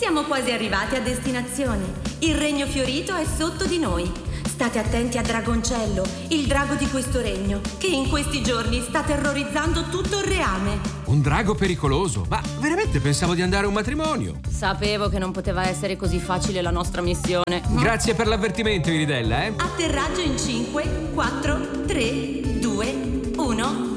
Siamo quasi arrivati a destinazione. Il Regno Fiorito è sotto di noi. State attenti a Dragoncello, il drago di questo regno, che in questi giorni sta terrorizzando tutto il reame. Un drago pericoloso? Ma veramente pensavo di andare a un matrimonio. Sapevo che non poteva essere così facile la nostra missione. Grazie per l'avvertimento, Iridella, Atterraggio in 5, 4, 3, 2, 1.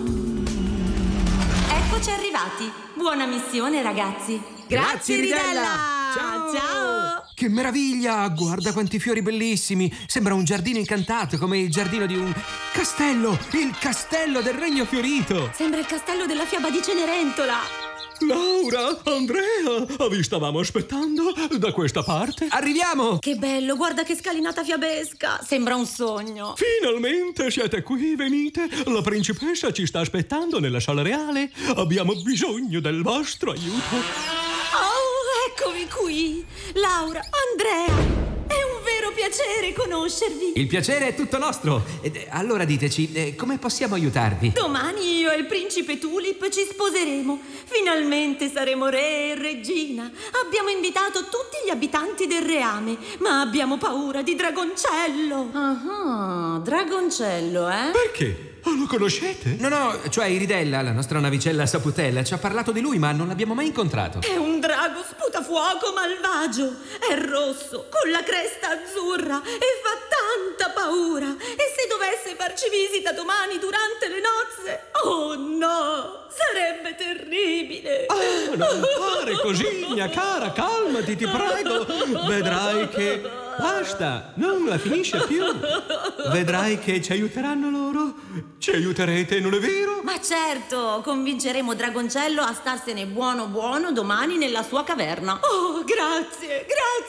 Eccoci arrivati. Buona missione, ragazzi. Grazie, Iridella. Ciao. Che meraviglia! Guarda quanti fiori bellissimi! Sembra un giardino incantato, come il giardino di un castello! Il castello del Regno Fiorito! Sembra il castello della fiaba di Cenerentola. Laura, Andrea, vi stavamo aspettando da questa parte. Arriviamo! Che bello, guarda che scalinata fiabesca. Sembra un sogno. Finalmente siete qui, venite. La principessa ci sta aspettando nella sala reale. Abbiamo bisogno del vostro aiuto. Oh, eccomi qui. Laura, Andrea. È un vero piacere conoscervi. Il piacere è tutto nostro. Allora diteci, come possiamo aiutarvi? Domani io e il principe Tulip ci sposeremo. Finalmente saremo re e regina. Abbiamo invitato tutti gli abitanti del reame, ma abbiamo paura di Dragoncello. Ah, Dragoncello, Perché? Lo conoscete? No, cioè Iridella, la nostra navicella Saputella, ci ha parlato di lui, ma non l'abbiamo mai incontrato. È un drago sputafuoco malvagio. È rosso, con la cresta azzurra e fa tanta paura. E se dovesse farci visita domani durante le nozze, oh no, sarebbe terribile. Non fare così, mia cara, calmati, ti prego. Vedrai che... Basta, non la finisce più. Vedrai che ci aiuteranno loro. Ci aiuterete, non è vero? Ma certo, convinceremo Dragoncello a starsene buono domani nella sua caverna. Oh, grazie.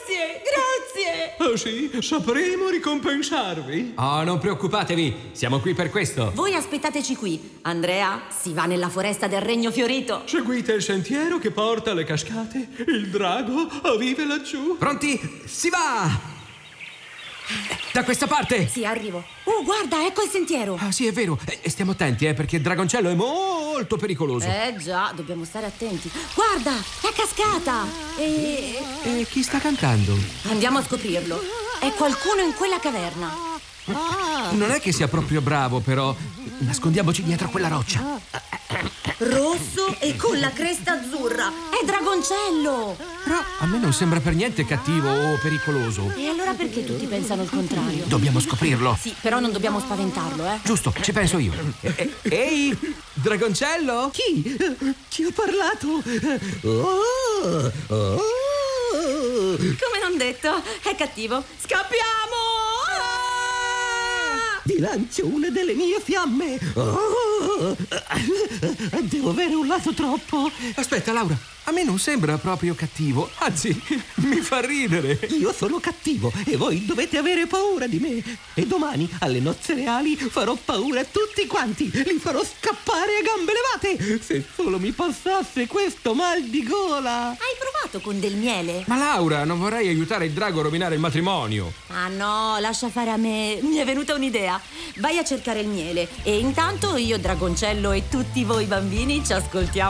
Ah sì, sapremo ricompensarvi. Oh, non preoccupatevi, siamo qui per questo. Voi aspettateci qui. Andrea, si va nella foresta del Regno Fiorito. Seguite il sentiero che porta alle cascate. Il drago vive laggiù. Pronti? Si va! Da questa parte! Sì, arrivo. Oh, guarda, ecco il sentiero. Ah, sì, è vero. Stiamo attenti, perché il Dragoncello è molto pericoloso. Già, dobbiamo stare attenti. Guarda, è cascata. E chi sta cantando? Andiamo a scoprirlo. È qualcuno in quella caverna. Non è che sia proprio bravo, però. Nascondiamoci dietro quella roccia. Rosso e con la cresta azzurra. È Dragoncello. Però a me non sembra per niente cattivo o pericoloso. E allora perché tutti pensano il contrario? Dobbiamo scoprirlo. Sì, però non dobbiamo spaventarlo, Giusto, ci penso io. Ehi, Dragoncello? Chi ha parlato? Come non detto, è cattivo. Scappiamo! Vi lancio una delle mie fiamme. Devo avere un lato troppo. Aspetta, Laura, a me non sembra proprio cattivo. Anzi, mi fa ridere. Io sono cattivo e voi dovete avere paura di me. E domani, alle nozze reali, farò paura a tutti quanti. Li farò scappare a gambe levate. Se solo mi passasse questo mal di gola. Hai provato con del miele? Ma Laura, non vorrei aiutare il drago a rovinare il matrimonio. Ah no, lascia fare a me. Mi è venuta un'idea. Vai a cercare il miele e intanto io, Dragoncello e tutti voi bambini ci ascoltiamo